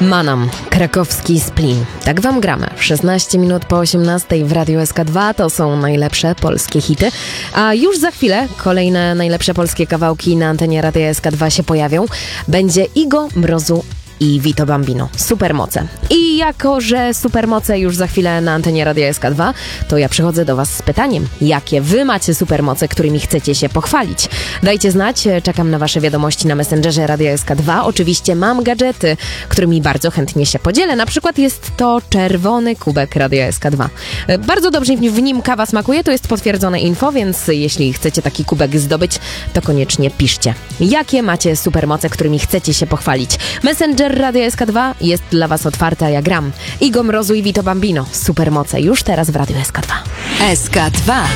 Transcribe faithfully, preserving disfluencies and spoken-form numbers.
Manam, krakowski Splin. Tak wam gramy. szesnaście minut po osiemnastej w Radiu S K dwa to są najlepsze polskie hity. A już za chwilę kolejne najlepsze polskie kawałki na antenie Radia S K dwa się pojawią. Będzie Igo, Mrozu i Vito Bambino. Supermoce. I jako, że supermoce już za chwilę na antenie Radia S K dwa, to ja przychodzę do was z pytaniem, jakie wy macie supermoce, którymi chcecie się pochwalić. Dajcie znać, czekam na wasze wiadomości na Messengerze Radia S K dwa. Oczywiście mam gadżety, którymi bardzo chętnie się podzielę. Na przykład jest to czerwony kubek Radia S K dwa. Bardzo dobrze w nim kawa smakuje, to jest potwierdzone info, więc jeśli chcecie taki kubek zdobyć, to koniecznie piszcie. Jakie macie supermoce, którymi chcecie się pochwalić? Messenger Radia S K dwa jest dla was otwarta, ja gram. Igo, Mrozu i Vito Bambino. Supermoce już teraz w Radiu S K dwa. S K dwa.